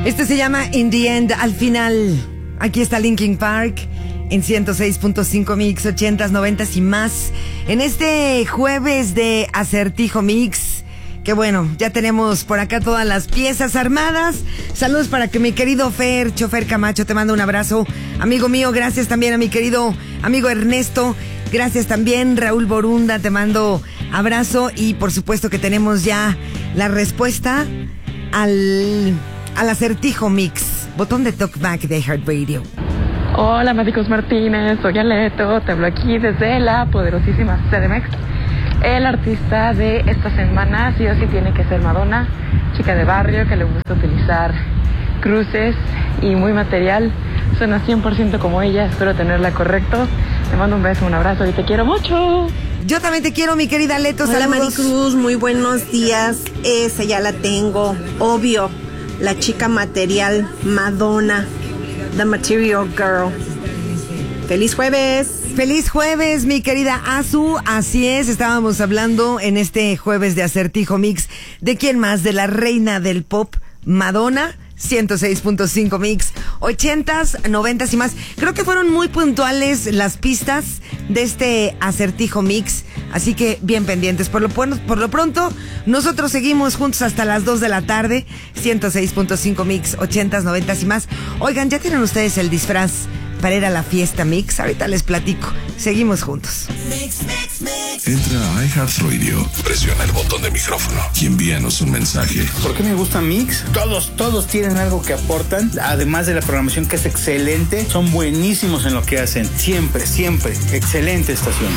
Este se llama In the End, al final. Aquí está Linkin Park en 106.5 Mix, 80s, 90s y más. En este jueves de Acertijo Mix, que bueno, ya tenemos por acá todas las piezas armadas. Saludos para que mi querido Chofer Camacho, te mando un abrazo. Amigo mío, gracias también a mi querido amigo Ernesto. Gracias también, Raúl Borunda, te mando abrazo. Y por supuesto que tenemos ya la respuesta al Acertijo Mix. Botón de Talkback de iHeartRadio. Hola, Máticos Martínez, soy Aleto, te hablo aquí desde la poderosísima CDMX. El artista de esta semana sí o sí tiene que ser Madonna, chica de barrio que le gusta utilizar cruces y muy material. Suena 100% como ella, espero tenerla correcto. Te mando un beso, un abrazo y te quiero mucho. Yo también te quiero, mi querida Aleto. Hola, saludos. Maricruz, muy buenos días. Esa ya la tengo, obvio. La chica material, Madonna, The Material Girl. ¡Feliz jueves! ¡Feliz jueves, mi querida Azu! Así es, estábamos hablando en este jueves de Acertijo Mix. ¿De quién más? De la reina del pop, Madonna. 106.5 Mix, 80s, 90s y más. Creo que fueron muy puntuales las pistas de este Acertijo Mix, así que bien pendientes. Por lo pronto, nosotros seguimos juntos hasta las 2 de la tarde, 106.5 Mix, 80s, 90s y más. Oigan, ¿ya tienen ustedes el disfraz para ir a la fiesta Mix? Ahorita les platico. Seguimos juntos. Entra a iHeartRadio, presiona el botón de micrófono y envíanos un mensaje. ¿Por qué me gusta Mix? Todos tienen algo que aportan, además de la programación que es excelente, son buenísimos en lo que hacen, siempre, excelente estación.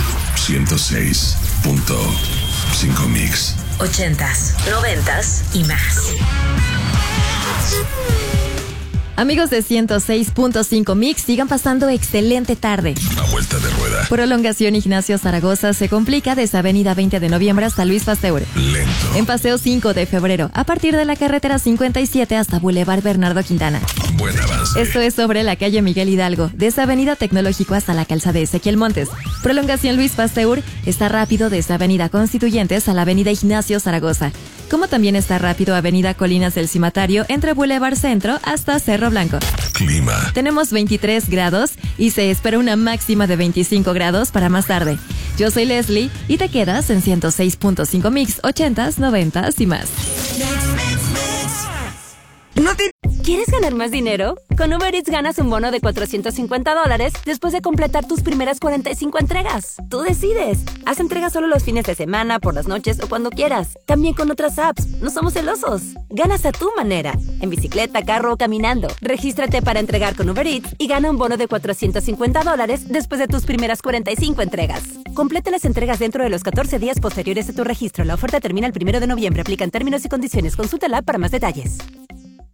106.5 Mix. 80s, 90s y más. Amigos de 106.5 Mix, sigan pasando excelente tarde. A vuelta de rueda. Prolongación Ignacio Zaragoza se complica desde Avenida 20 de Noviembre hasta Luis Pasteur. Lento. En Paseo 5 de Febrero, a partir de la carretera 57 hasta Boulevard Bernardo Quintana. Buen avance. Esto es sobre la calle Miguel Hidalgo, desde Avenida Tecnológico hasta la calzada de Ezequiel Montes. Prolongación Luis Pasteur está rápido desde Avenida Constituyentes a la Avenida Ignacio Zaragoza. Como también está rápido Avenida Colinas del Cimatario entre Boulevard Centro hasta Cerro Blanco. Clima. Tenemos 23 grados y se espera una máxima de 25 grados para más tarde. Yo soy Leslie y te quedas en 106.5 Mix, 80s, 90s y más. ¿Quieres ganar más dinero? Con Uber Eats ganas un bono de $450 después de completar tus primeras 45 entregas. Tú decides. Haz entregas solo los fines de semana, por las noches o cuando quieras. También con otras apps. No somos celosos. Ganas a tu manera. En bicicleta, carro o caminando. Regístrate para entregar con Uber Eats y gana un bono de $450 después de tus primeras 45 entregas. Completa las entregas dentro de los 14 días posteriores a tu registro. La oferta termina el 1 de noviembre. Aplican términos y condiciones. Consúltala para más detalles.